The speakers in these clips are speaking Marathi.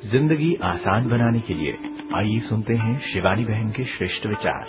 जिंदगी आसान बनाने के लिए आइए सुनते हैं शिवानी बहन के श्रेष्ठ विचार।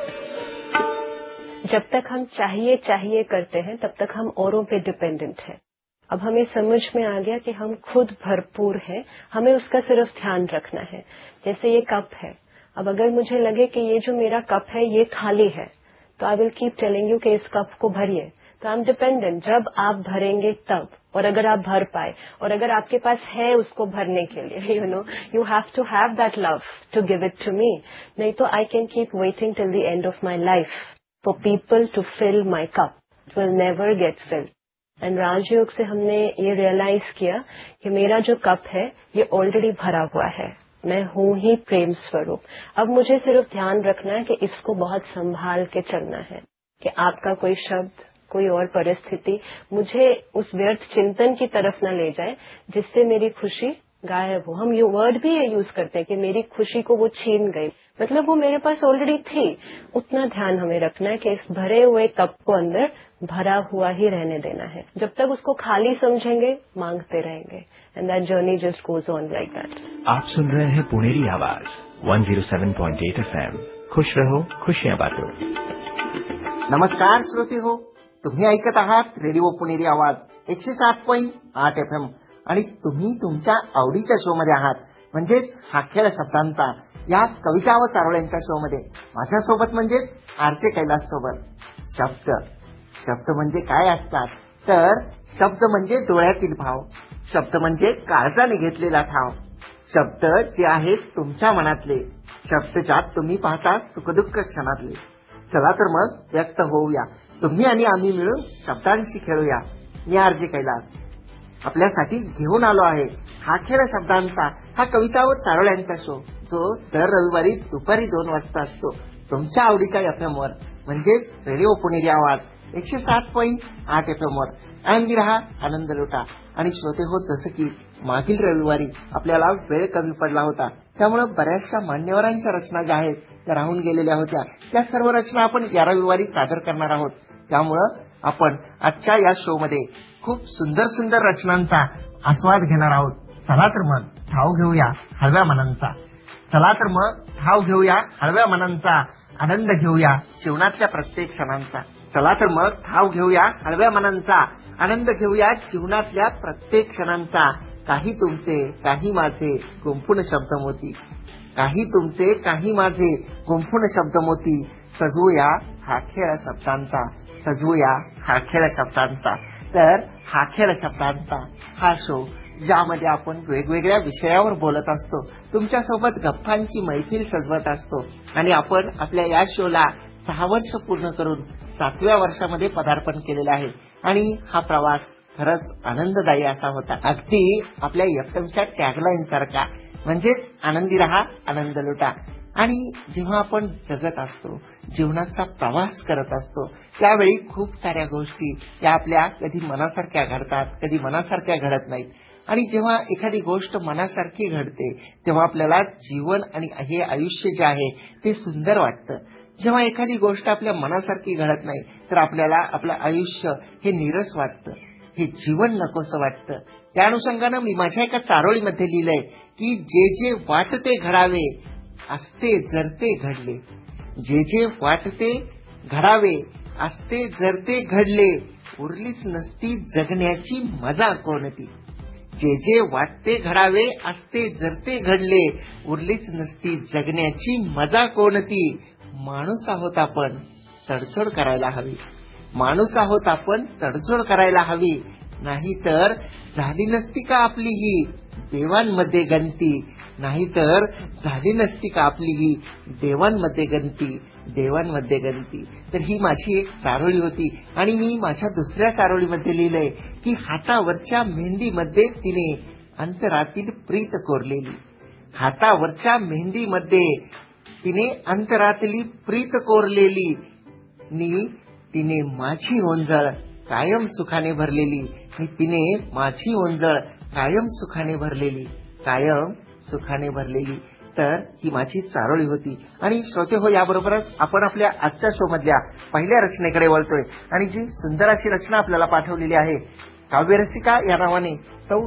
जब तक हम चाहिए चाहिए करते हैं तब तक हम औरों पे डिपेंडेंट हैं। अब हमें समझ में आ गया कि हम खुद भरपूर हैं, हमें उसका सिर्फ ध्यान रखना है। जैसे ये कप है, अब अगर मुझे लगे कि ये जो मेरा कप है ये खाली है तो I will keep telling you कि इस कप को भरिए। तो आई एम डिपेंडेंट, जब आप भरेंगे तब, और अगर आप भर पाए और अगर आपके पास है उसको भरने के लिए, you have to have that love to give it to me. नहीं तो I can keep waiting till the end of my life for people to fill my cup, it will never get field. End राजयोग से हमने ये रियलाइज किया कि मेरा जो कप है ये ऑलरेडी भरा हुआ है, मैं हूं ही प्रेम स्वरूप। अब मुझे सिर्फ ध्यान रखना है कि इसको बहुत संभाल के चलना है कि आपका कोई शब्द, कोई और परिस्थिति मुझे उस व्यर्थ चिंतन की तरफ न ले जाए जिससे मेरी खुशी गायब हो। हम ये वर्ड भी ये यूज करते हैं कि मेरी खुशी को वो छीन गई, मतलब वो मेरे पास ऑलरेडी थी। उतना ध्यान हमें रखना है कि इस भरे हुए कप को अंदर भरा हुआ ही रहने देना है। जब तक उसको खाली समझेंगे मांगते रहेंगे, end that journey just goes on like that. आप सुन रहे हैं पुनेरी आवाज 107.8 FM। खुश रहो, खुशियां बांटो। नमस्कार श्रोते हो, तुम्ही ऐकत आहात रेडिओ पुनेरी आवाज 107.8 FM आणि तुम्ही तुमच्या आवडीच्या शो मध्ये आहात, म्हणजेच हा खेळ शब्दांचा या कविता व चारोळ्यांच्या शो मध्ये माझ्यासोबत म्हणजेच आरचे कैलास सोबत। शब्द म्हणजे काय असतात तर शब्द म्हणजे डोळ्यातील भाव, शब्द म्हणजे काळजाने घेतलेला ठाव, शब्द जे आहेत तुमच्या मनातले, शब्द ज्यात तुम्ही पाहता सुखदुःख क्षणातले। चला तर मग व्यक्त होऊया, तुम्ही आणि आम्ही मिळून शब्दांशी खेळूया। मी आरजे कैलास आपल्यासाठी घेऊन आलो आहे हा खेळ शब्दांचा, हा कविता व चारोळ्यांचा शो, जो दर रविवारी दुपारी 2 वाजता असतो तुमच्या आवडीच्या FM वर, म्हणजेच रेडिओ पुणेरी आवाज 107.8 FM वर। आनंदी रहा, आनंद लुटा। आणि श्रोते हो, जसं की मागील रविवारी आपल्याला वेळ कमी पडला होता, त्यामुळे बऱ्याचशा मान्यवरांच्या रचना ज्या आहेत त्या राहून गेलेल्या होत्या, त्या सर्व रचना आपण या रविवारी सादर करणार आहोत। त्यामुळं आपण आजच्या या शो मध्ये खूप सुंदर सुंदर रचनांचा आस्वाद घेणार आहोत। चला तर मग ठाव घेऊया हळव्या मनांचा, चला तर मग ठाव घेऊया हळव्या मनांचा, आनंद घेऊया जीवनातल्या प्रत्येक क्षणांचा। चला तर मग ठाव घेऊया हळव्या मनांचा, आनंद घेऊया जीवनातल्या प्रत्येक क्षणांचा। काही तुमचे काही माझे गुंफून शब्द मोती, काही तुमचे काही माझे गुंफून शब्द मोती, सजवूया हा खेळ शब्दांचा, सजवूया हा खेळ शब्दांचा। तर हा खेळ शब्दांचा हा शो, ज्यामध्ये आपण वेगवेगळ्या विषयावर बोलत असतो, तुमच्या सोबत गप्पांची मैफिल सजवत असतो, आणि आपण आपल्या या शोला 6 वर्ष पूर्ण करून 7व्या वर्षामध्ये पदार्पण केलेलं आहे। आणि हा प्रवास खरंच आनंददायी असा होता, अगदी आपल्या एफएमच्या टॅगलाईन सारखा, म्हणजेच आनंदी रहा, आनंद लुटा। आणि जेव्हा आपण जगत असतो, जीवनाचा प्रवास करत असतो, त्यावेळी खूप साऱ्या गोष्टी या आपल्या कधी मनासारख्या घडतात, कधी मनासारख्या घडत नाहीत। आणि जेव्हा एखादी गोष्ट मनासारखी घडते तेव्हा आपल्याला जीवन आणि हे आयुष्य जे आहे ते सुंदर वाटतं। जेव्हा एखादी गोष्ट आपल्या मनासारखी घडत नाही तर आपल्याला आपलं आयुष्य हे नीरस वाटतं, हे जीवन नकोसं वाटतं। त्या अनुषंगानं मी माझ्या एका चारोळीमध्ये लिहिलंय की जे जे वाटते घडावे असते जर ते घडले, जे जे वाटते घडावे असते जर ते घडले, उरलीच नसती जगण्याची मजा कोणती। जे जे वाटते घडावे असते जर ते घडले, उरलीच नसती जगण्याची मजा कोणती। माणूस आहोत आपण तडजोड करायला हवी, माणूस आहोत आपण तडजोड करायला हवी, नाहीतर झाली नसती का आपली ही देवांमध्ये गंती, नाहीतर झाली नसती का आपली ही देवांमध्ये गंती, देवांमध्ये गंती। तर ही माझी एक चारोळी होती। आणि मी माझ्या दुसऱ्या चारोळीमध्ये लिहिलंय की हातावरच्या मेहंदीमध्ये तिने अंतरातील प्रीत कोरलेली, हातावरच्या मेहंदीमध्ये तिने अंतरातली प्रीत कोरलेली, तिने माझी ओंजळ कायम सुखाने भरलेली, तिने माझी ओंजळ कायम सुखाने भरलेली, कायम सुखाने भरलेली। तर ही माझी चारोळी होती। आणि श्रोते हो, याबरोबरच आपण आपल्या आजच्या शो मधल्या पहिल्या रचनेकडे वळतोय, आणि जी सुंदर अशी रचना आपल्याला पाठवलेली आहे काव्यरसिका या नावाने सौ